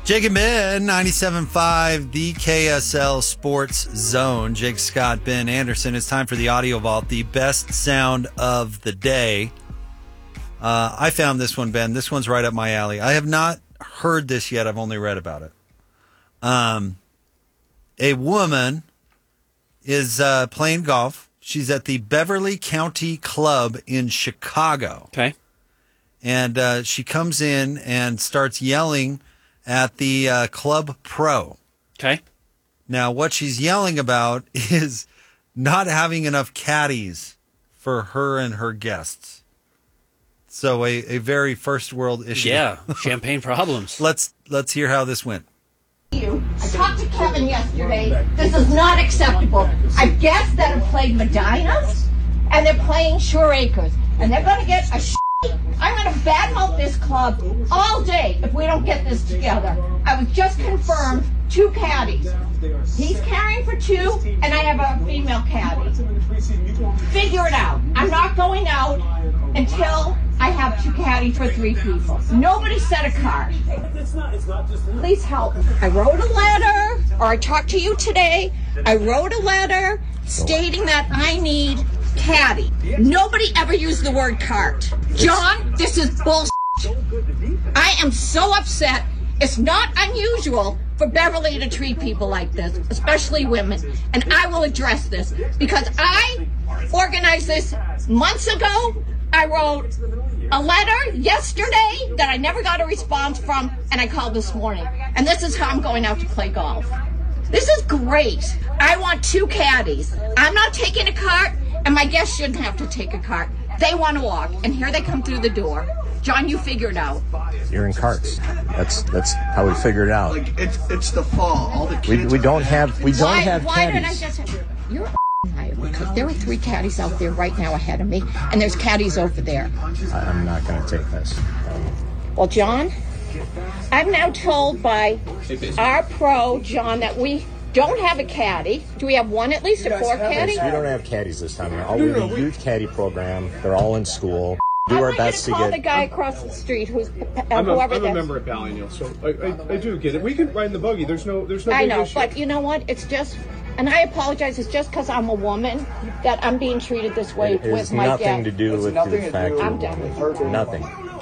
Jake and Ben, 97.5, the KSL Sports Zone. Jake Scott, Ben Anderson. It's time for the Audio Vault, the best sound of the day. I found this one, Ben. This one's right up my alley. I have not heard this yet. I've only read about it. A woman is playing golf. She's at the Beverly County Club in Chicago. Okay. And she comes in and starts yelling at the club pro. Okay. Now, what she's yelling about is not having enough caddies for her and her guests. So a very first world issue. Yeah, champagne problems. Let's hear how this went. I talked to Kevin yesterday. This is not acceptable. I have guests that have played Medina, and they're playing Shore Acres, and they're going to get a I'm going to badmouth this club all day if we don't get this together. I was just confirmed 2 caddies. He's carrying for 2, and I have a female caddy. Figure it out. I'm not going out until I have 2 caddies for 3 people. Nobody set a card. Please help me. I wrote a letter, or I talked to you today. I wrote a letter stating that I need caddy. Nobody ever used the word cart. John, this is bullshit. I am so upset. It's not unusual for Beverly to treat people like this, especially women. And I will address this because I organized this months ago. I wrote a letter yesterday that I never got a response from, and I called this morning. And this is how I'm going out to play golf. This is great. I want 2 caddies. I'm not taking a cart. And my guests shouldn't have to take a cart. They want to walk, and here they come through the door. John, you figure it out. You're in carts. That's how we figure it out. Like it's the fall. All the kids. We don't have caddies. Why did I just? You're a liar because there are 3 caddies out there right now ahead of me, and there's caddies over there. I'm not going to take this. Well, John, I'm now told by our pro, John, that we don't have a caddy. Do we have 1 at least, or 4 caddies? We don't have caddies this time. We have a youth caddy program. They're all in school. Do our best to call get the guy across the street who's I'm a member at Balliol, so I do get it. We can ride in the buggy. There's no I big know, issue. but you know what? It's just, and I apologize. It's just because I'm a woman that I'm being treated this way It with has my nothing guests. to do with the fact I'm done with her. Nothing.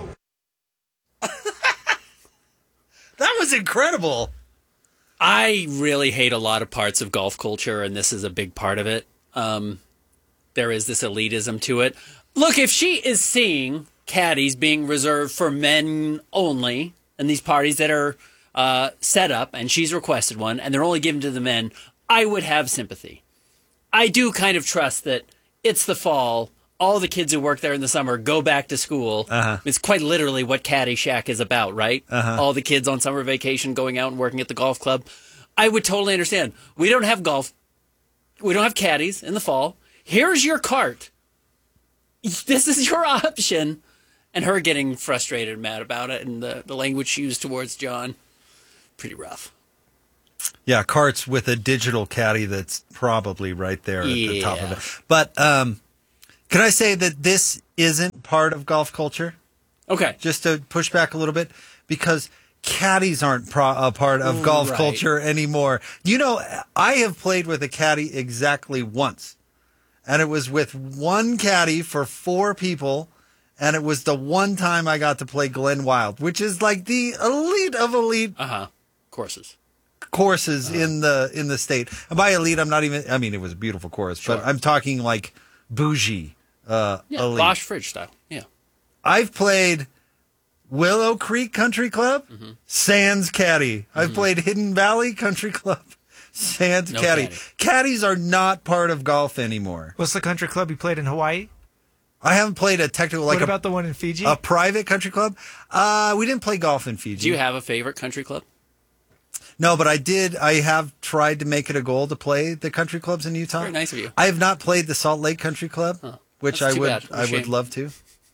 That was incredible. I really hate a lot of parts of golf culture, and this is a big part of it. There is this elitism to it. Look, if she is seeing caddies being reserved for men only, and these parties that are set up, and she's requested one, and they're only given to the men, I would have sympathy. I do kind of trust that it's the fall. All the kids who work there in the summer go back to school. It's quite literally what Caddyshack is about, right? All the kids on summer vacation going out and working at the golf club. I would totally understand. We don't have golf. We don't have caddies in the fall. Here's your cart. This is your option. And her getting frustrated and mad about it, and the language she used towards John, pretty rough. Yeah, carts with a digital caddy that's probably right there at the top of it. But can I say that this isn't part of golf culture? Okay. Just to push back a little bit, because caddies aren't a part of golf culture anymore. You know, I have played with a caddy exactly once, and it was with 1 caddy for 4 people, and it was the one time I got to play Glen Wild, which is like the elite of elite courses in the state. And by elite, I'm not even. I mean, it was a beautiful course, but I'm talking like bougie. Elite. Bosch Fridge style. Yeah. I've played Willow Creek Country Club, Sands Caddy. I've played Hidden Valley Country Club, Sands Caddy. Caddies are not part of golf anymore. What's the country club you played in Hawaii? I haven't played a technical, like what about the one in Fiji? A private country club? We didn't play golf in Fiji. Do you have a favorite country club? No, but I did. I have tried to make it a goal to play the country clubs in Utah. Very nice of you. I have not played the Salt Lake Country Club, which I would love to.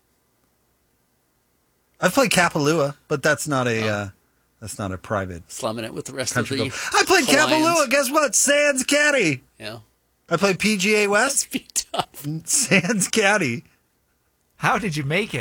I've played Kapalua, but that's not a private. Slumming it with the rest country of the club. I played Kapalua. Guess what? Sands Caddy. Yeah. I played PGA West. That's tough. Sands Caddy. How did you make it?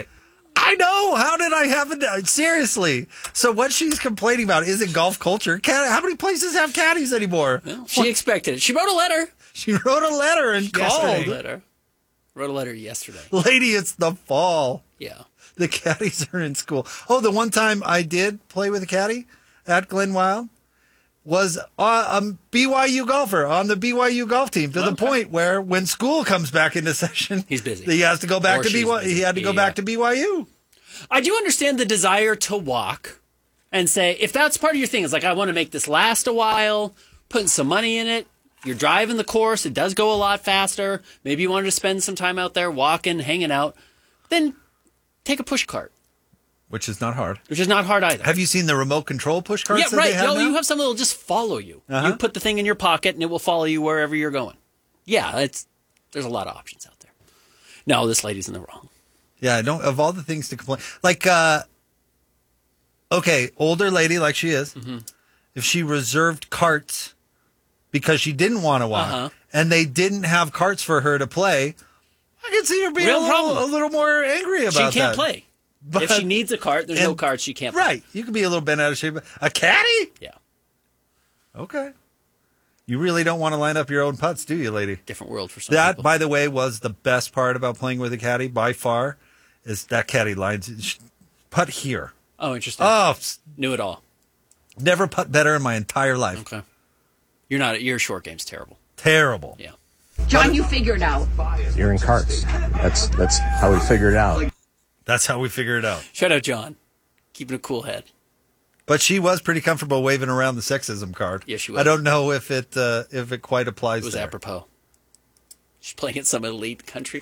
I know. How did I have it? Seriously. So what she's complaining about isn't golf culture. How many places have caddies anymore? Well, she expected it. She wrote a letter. She wrote a letter and called. Wrote a letter yesterday. Lady, it's the fall. Yeah. The caddies are in school. Oh, the one time I did play with a caddy at Glen Wild was a BYU golfer on the BYU golf team to the point where when school comes back into session, he's busy. He has to go back to BYU. He had to go back to BYU. I do understand the desire to walk and say, if that's part of your thing, it's like, I want to make this last a while, putting some money in it. You're driving the course. It does go a lot faster. Maybe you wanted to spend some time out there walking, hanging out. Then take a push cart. Which is not hard. Which is not hard either. Have you seen the remote control push carts that right. they have now? You have something that will just follow you. Uh-huh. You put the thing in your pocket and it will follow you wherever you're going. Yeah, there's a lot of options out there. No, this lady's in the wrong. Yeah, I don't. Of all the things to complain, like, okay, older lady like she is, if she reserved carts because she didn't want to walk, and they didn't have carts for her to play, I could see her being a little more angry about that. She can't play. But, if she needs a cart, there's no carts, she can't play. Right. You could be a little bent out of shape. A caddy? Yeah. Okay. You really don't want to line up your own putts, do you, lady? Different world for some people. people. By the way, was the best part about playing with a caddy by far, is that caddy lines putt here. Oh, interesting. Oh, knew it all. Never putt better in my entire life. Okay. Your short game's terrible. Terrible. Yeah. John, you figure it out. You're in carts. That's how we figure it out. That's how we figure it out. Shout out, John. Keeping a cool head. But she was pretty comfortable waving around the sexism card. Yes, she was. I don't know if it quite applies. It was there. apropos. She's playing at some elite country.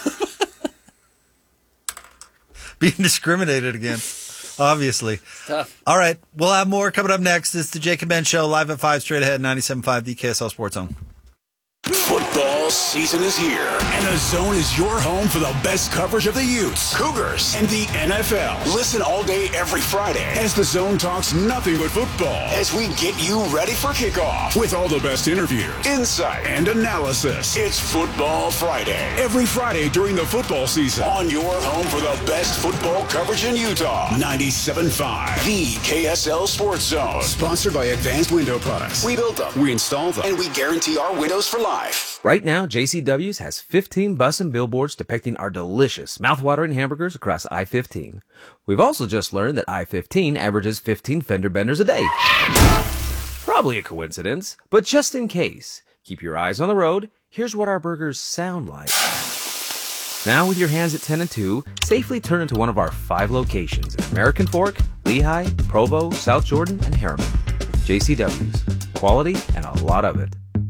Being discriminated against, obviously. Tough. All right, we'll have more coming up next. It's the Jake and Ben Show, live at 5, straight ahead, 97.5, the KSL Sports Zone. Football season is here, and the Zone is your home for the best coverage of the Utes, Cougars, and the NFL. Listen all day every Friday as the Zone talks nothing but football as we get you ready for kickoff with all the best interviews, insight, and analysis. It's Football Friday, every Friday during the football season on your home for the best football coverage in Utah. 97.5, the KSL Sports Zone. Sponsored by Advanced Window Products. We build them, we install them, and we guarantee our windows for life. Right now, JCW's has 15 bus and billboards depicting our delicious, mouthwatering hamburgers across I-15. We've also just learned that I-15 averages 15 fender benders a day. Probably a coincidence, but just in case, keep your eyes on the road. Here's what our burgers sound like. Now, with your hands at 10 and 2, safely turn into one of our 5 locations in American Fork, Lehigh, Provo, South Jordan, and Harriman. JCW's. Quality and a lot of it.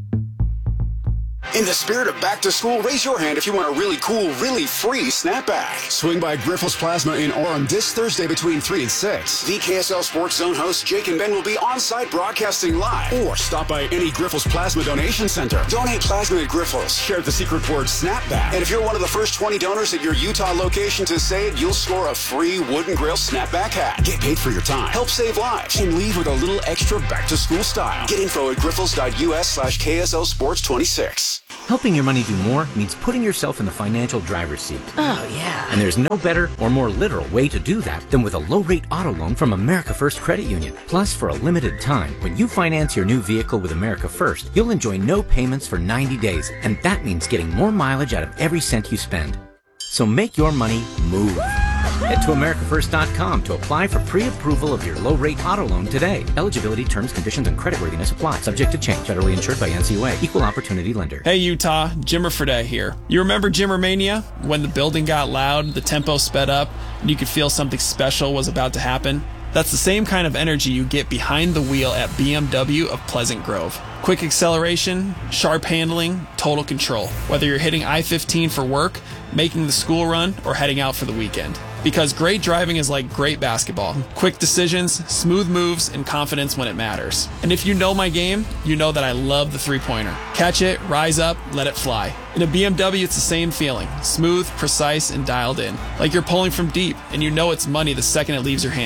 In the spirit of back to school, raise your hand if you want a really cool, really free snapback. Swing by Grifols Plasma in Orem this Thursday between 3 and 6. The KSL Sports Zone hosts Jake and Ben will be on site broadcasting live. Or stop by any Grifols Plasma donation center. Donate plasma at Grifols. Share the secret word snapback. And if you're one of the first 20 donors at your Utah location to say it, you'll score a free Wooden Grill snapback hat. Get paid for your time. Help save lives. And leave with a little extra back to school style. Get info at grifols.us/KSL Sports 26. Helping your money do more means putting yourself in the financial driver's seat. Oh, yeah. And there's no better or more literal way to do that than with a low-rate auto loan from America First Credit Union. Plus, for a limited time, when you finance your new vehicle with America First, you'll enjoy no payments for 90 days. And that means getting more mileage out of every cent you spend. So make your money move. Head to AmericaFirst.com to apply for pre-approval of your low-rate auto loan today. Eligibility, terms, conditions, and creditworthiness apply. Subject to change. Federally insured by NCUA. Equal opportunity lender. Hey Utah, Jimmer Fredette here. You remember Jimmer Mania? When the building got loud, the tempo sped up, and you could feel something special was about to happen? That's the same kind of energy you get behind the wheel at BMW of Pleasant Grove. Quick acceleration, sharp handling, total control. Whether you're hitting I-15 for work, making the school run, or heading out for the weekend. Because great driving is like great basketball. Quick decisions, smooth moves, and confidence when it matters. And if you know my game, you know that I love the three-pointer. Catch it, rise up, let it fly. In a BMW, it's the same feeling. Smooth, precise, and dialed in. Like you're pulling from deep, and you know it's money the second it leaves your hand.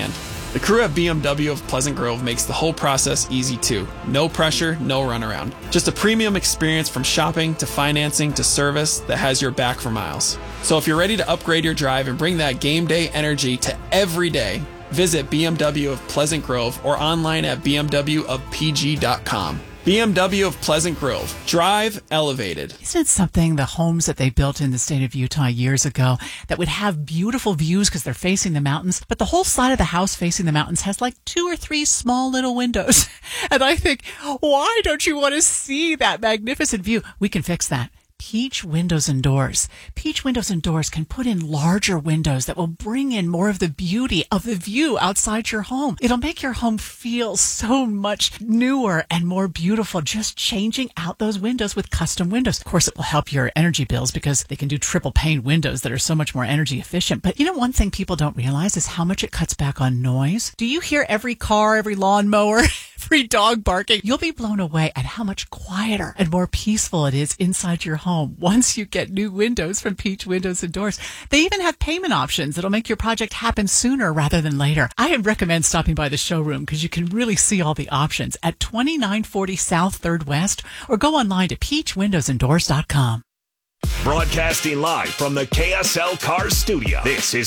The crew at BMW of Pleasant Grove makes the whole process easy too. No pressure, no runaround. Just a premium experience from shopping to financing to service that has your back for miles. So if you're ready to upgrade your drive and bring that game day energy to every day, visit BMW of Pleasant Grove or online at bmwofpg.com. BMW of Pleasant Grove. Drive elevated. Isn't it something, the homes that they built in the state of Utah years ago that would have beautiful views because they're facing the mountains, but the whole side of the house facing the mountains has like 2 or 3 small little windows. And I think, why don't you want to see that magnificent view? We can fix that. Peach Windows and Doors. Peach Windows and Doors can put in larger windows that will bring in more of the beauty of the view outside your home. It'll make your home feel so much newer and more beautiful, just changing out those windows with custom windows. Of course, it will help your energy bills because they can do triple pane windows that are so much more energy efficient. But you know, one thing people don't realize is how much it cuts back on noise. Do you hear every car, every lawnmower, every dog barking? You'll be blown away at how much quieter and more peaceful it is inside your home once you get new windows from Peach Windows and Doors. They even have payment options that'll make your project happen sooner rather than later. I recommend stopping by the showroom because you can really see all the options at 2940 South 3rd West, or go online to peachwindowsanddoors.com. Broadcasting live from the KSL Cars studio, this is